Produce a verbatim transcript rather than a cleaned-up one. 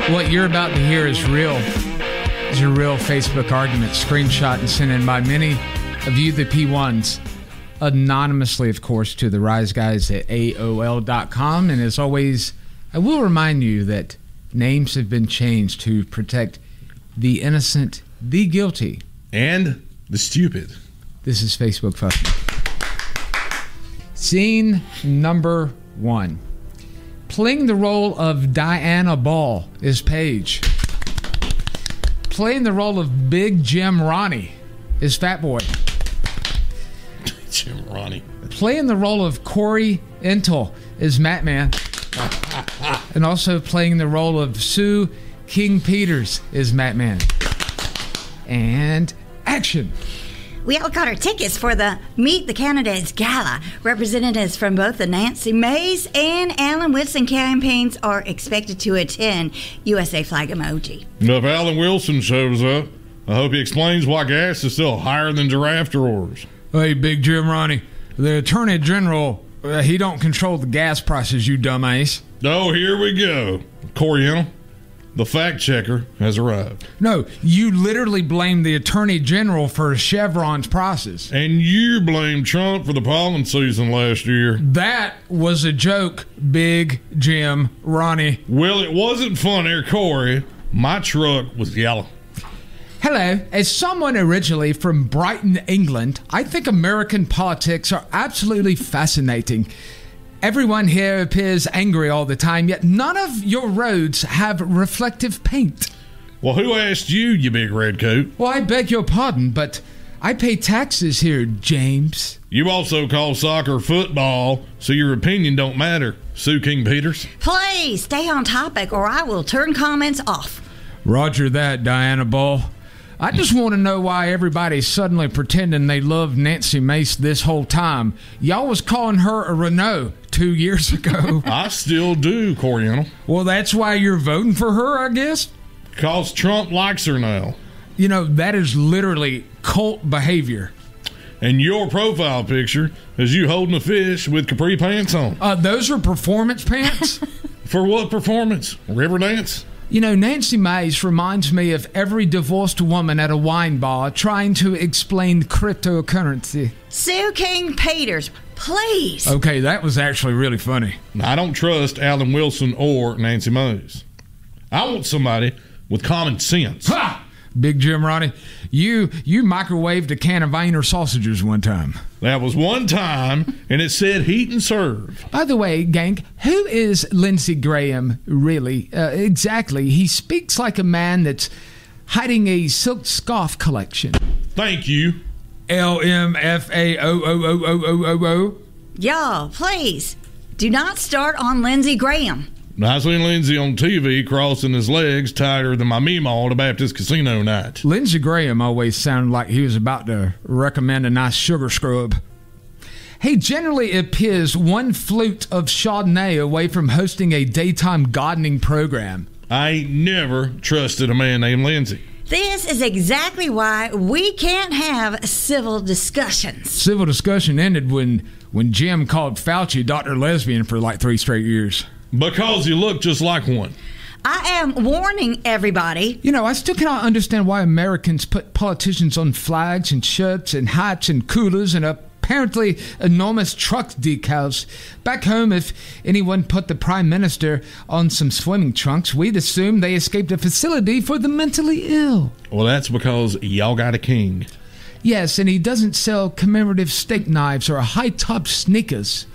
What you're about to hear is real. It's a real Facebook argument, screenshot and sent in by many of you, the P ones, anonymously, of course, to the Rise Guys at A O L dot com. And as always, I will remind you that names have been changed to protect the innocent, the guilty, and the stupid. This is Facebook Fussing. Scene number one. Playing the role of Diana Ball is Paige. Playing the role of Big Jim Ronnie is Fat Boy. Jim Ronnie. Playing the role of Corey Intel is Matt Man. And also playing the role of Sue King Peters is Matt Man. And action. We all got our tickets for the Meet the Candidates Gala. Representatives from both the Nancy Mace and Alan Wilson campaigns are expected to attend. U S A flag emoji. If Alan Wilson shows up, I hope he explains why gas is still higher than giraffe drawers. Hey, Big Jim Ronnie, the Attorney General, uh, he don't control the gas prices, you dumbass. Oh, here we go. Coriantal, the fact checker has arrived. No, you literally blame the Attorney General for Chevron's prices. And you blame Trump for the pollen season last year. That was a joke, Big Jim Ronnie. Well, it wasn't funny, Corey. My truck was yellow. Hello. As someone originally from Brighton, England, I think American politics are absolutely fascinating. Everyone here appears angry all the time, yet none of your roads have reflective paint. Well, who asked you, you big redcoat? Well, I beg your pardon, but I pay taxes here, James. You also call soccer football, so your opinion don't matter, Sue King Peters. Please stay on topic or I will turn comments off. Roger that, Diana Ball. I just want to know why everybody's suddenly pretending they love Nancy Mace this whole time. Y'all was calling her a Renault two years ago. I still do, Coriantal. Well, that's why you're voting for her, I guess? Because Trump likes her now. You know, that is literally cult behavior. And your profile picture is you holding a fish with capri pants on. Uh, those are performance pants? For what performance? River dance? You know, Nancy Mace reminds me of every divorced woman at a wine bar trying to explain cryptocurrency. Sue King Peters, please. Okay, that was actually really funny. I don't trust Alan Wilson or Nancy Mace. I want somebody with common sense. Ha! Big Jim Ronnie, you you microwaved a can of Wiener sausages one time. That was one time, and it said heat and serve. By the way, gang, who is Lindsey Graham, really? Uh, exactly. He speaks like a man that's hiding a silk scarf collection. Thank you. L M F A O O O O O O O. Y'all, please, do not start on Lindsey Graham. I seen Lindsey on T V crossing his legs tighter than my Meemaw at a Baptist casino night. Lindsey Graham always sounded like he was about to recommend a nice sugar scrub. He generally appears one flute of Chardonnay away from hosting a daytime gardening program. I ain't never trusted a man named Lindsey. This is exactly why we can't have civil discussions. Civil discussion ended when, when Jim called Fauci Doctor Lesbian for like three straight years. Because you look just like one. I am warning everybody. You know, I still cannot understand why Americans put politicians on flags and shirts and hats and coolers and apparently enormous truck decals. Back home, if anyone put the Prime Minister on some swimming trunks, we'd assume they escaped a facility for the mentally ill. Well, that's because y'all got a king. Yes, and he doesn't sell commemorative steak knives or high-top sneakers.